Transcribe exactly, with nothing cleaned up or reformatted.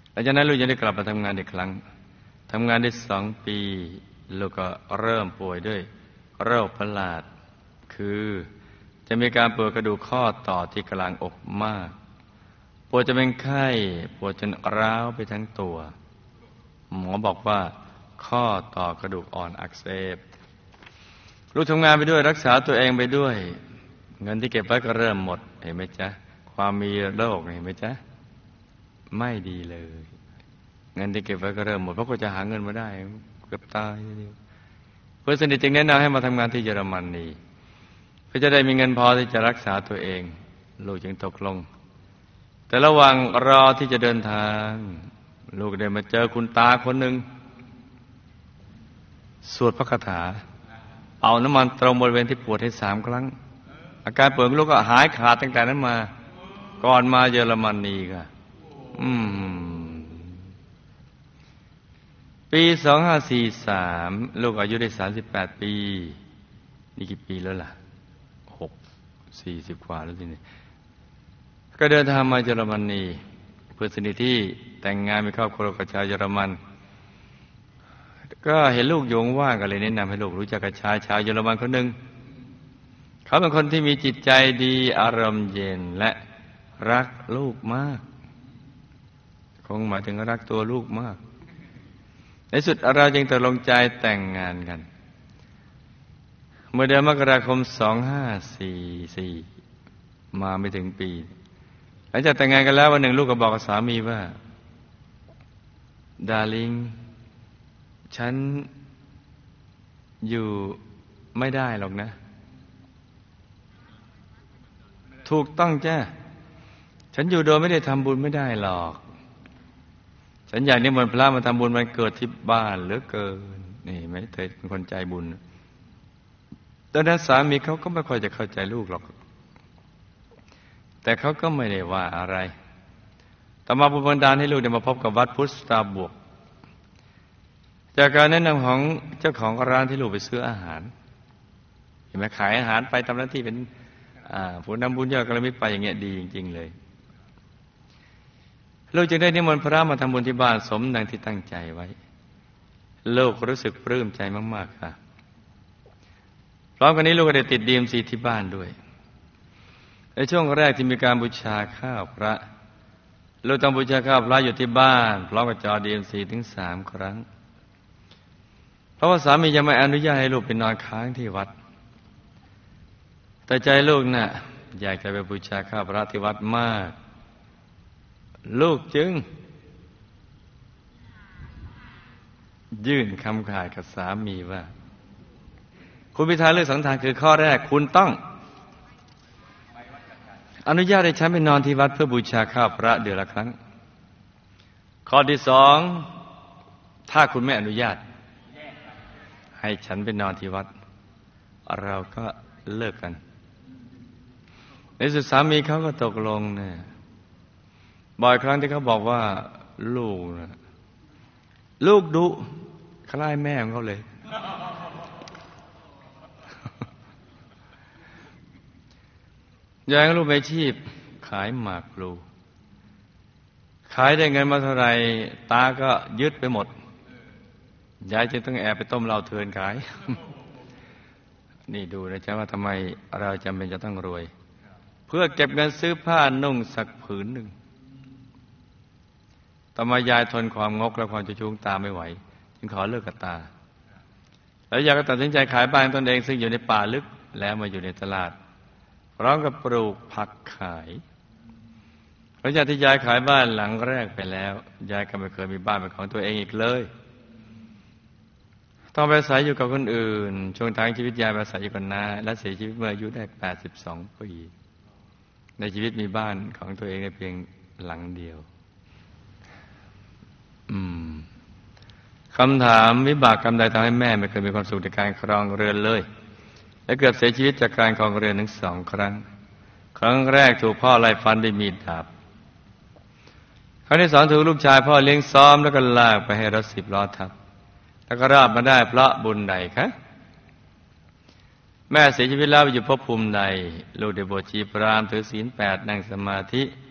หลังจากนั้นลูกยังได้กลับมาทำงานอีกครั้งทำงานได้สองปีลูกก็เริ่มป่วยด้วยโรคประหลาดคือจะมีการปวดกระดูกข้อต่อที่กลางอกมากปวดจะเป็นไข้ปวดจนร้าวไปทั้งตัวหมอบอกว่าข้อต่อกระดูกอ่อนอักเสบลูกทำงานไปด้วยรักษาตัวเองไปด้วยเงินที่เก็บไว้ก็เริ่มหมดเห็นไหมจ๊ะความมีโรคเห็นไหมจ๊ะไม่ดีเลยเงินที่เก็บไว้ก็เริ่มหมดเพราะก็จะหาเงินมาได้เกือบตายทีเดียวเพื่อนสนิทจึงแนะนำให้มาทำงานที่เยอรมนีเพื่อจะได้มีเงินพอที่จะรักษาตัวเองลูกจึงตกลงแต่ระหว่างรอที่จะเดินทางลูกได้มาเจอคุณตาคนหนึ่งสวดพระคาถาเอาน้ำมันตรงบริเวณที่ปวดให้สามครั้งอาการปวดของลูกก็หายขาดตั้งแต่นั้นมาก่อนมาเยอรมนีค่ะอืมปีสองห้าสี่สามลูกอายุได้สามสิบแปดปีนี่กี่ปีแล้วล่ะหกสี่สิบกว่าแล้วทีนี้ก็เดินทางมาเยอรมนีเพื่อสนิทที่แต่งงานมีครอบครัวกับชาวเยอรมันก็เห็นลูกโยงว่างก็เลยแนะนำให้ลูกรู้จักกับชายชาวเยอรมันคนหนึ่งเขาเป็นคนที่มีจิตใจดีอารมณ์เย็นและรักลูกมากคงหมายถึงรักตัวลูกมากในสุดเราจึงตกลงใจแต่งงานกันเมื่อเดือนมกราคมสองห้าสี่สี่มาไม่ถึงปีหลังจากแต่งงานกันแล้ววันหนึ่งลูกก็บอกกับสามีว่าดาร์ลิงฉันอยู่ไม่ได้หรอกนะถูกต้องจ้ะฉันอยู่โดยไม่ได้ทำบุญไม่ได้หรอกฉันอยากนิมนต์พระมาทำบุญวันเกิดที่บ้านเหลือเกินนี่ไม่เธอเป็นคนใจบุญตอนนั้นสามีเขาก็ไม่ค่อยจะเข้าใจลูกหรอกแต่เขาก็ไม่ได้ว่าอะไรต่อมาบุญบันดาลให้ลูกได้มาพบกับวัดพุทธสตาบวกจากการแนะนำของเจ้าของร้านที่ลูกไปซื้ออาหารเห็นไหมขายอาหารไปทำหน้าที่เป็นผู้นำบุญยอดกระมิตรไปอย่างเงี้ยดีจริงๆเลยลูกจึงได้นิมนต์พระมาทำบุญที่บ้านสมดังที่ตั้งใจไว้ลูกรู้สึกปลื้มใจมากๆค่ะพร้อมกันนี้ลูกก็ได้ติดดีเอ็มซีที่บ้านด้วยในช่วงแรกที่มีการบูชาข้าวพระลูกต้องบูชาข้าวพระอยู่ที่บ้านพร้อมกับจอดีเอ็มซีถึงสามครั้งเพราะว่าสามียังไม่อนุญาตให้ลูกไปนอนค้างที่วัดแต่ใจลูกน่ะอยากจะไปบูชาข้าวพระที่วัดมากลูกจึงยื่นคำขาดกับสามีว่าคุณพิธาเลือกสองทางคือข้อแรกคุณต้องอนุญาตให้ฉันไปนอนที่วัดเพื่อบูชาข้าวพระเดือนละครั้งข้อที่สองถ้าคุณไม่อนุญาตให้ฉันไปนอนที่วัดเราก็เลิกกันในสุดสามีเขาก็ตกลงเนี่ยบ่อยครั้งที่เขาบอกว่าลูกนะลูกดุคล้ายแม่ของเขาเลยยายของลูกไปชีพขายหมากพลูขายได้เงินมาเท่าไหร่ตาก็ยึดไปหมดยายจึงต้องแอบไปต้มเหล้าเถื่อนขาย นี่ดูนะจ๊ะว่าทำไมเราจำเป็นจะต้องรวยเพื่อเก็บเงินซื้อผ้านุ่งสักผืนหนึ่งต่อมายายทนความงกและความจะชุ้งตาไม่ไหวจึงขอเลิกกับตาแล้วยายก็ตัดสินใจขายบ้านตนเองซึ่งอยู่ในป่าลึกแล้วมาอยู่ในตลาดพร้อมกับปลูกผักขายหลังจากที่ยายขายบ้านหลังแรกไปแล้วยายก็ไม่เคยมีบ้านเป็นของตัวเองอีกเลยต้องไปอาศัยอยู่กับคนอื่นช่วงท้ายชีวิตยายไปอาศัยอยู่กับน้าและเสียชีวิตเมื่ออายุได้แปดสิบสองปีในชีวิตมีบ้านของตัวเองเพียงหลังเดียวอืมคำถามวิบากกรรมใดทำให้แม่ไม่เคยมีความสุขในการครองเรือนเลยและเกือบเสียชีวิตจากการครองเรือนถึงสองครั้งครั้งแรกถูกพ่อไล่ฟันด้วยมีดดาบครั้งที่สองถูกลูกชายพ่อเลี้ยงซ้อมแล้วก็ลากไปให้รถสิบล้อทับแล้วก็ราบมาได้เพราะบุญใดคะแม่เสียชีวิตแล้วไปอยู่ภพภูมิใดลูกได้บวชชีพราหมณ์ถือศีลแปดนั่งสมาธิ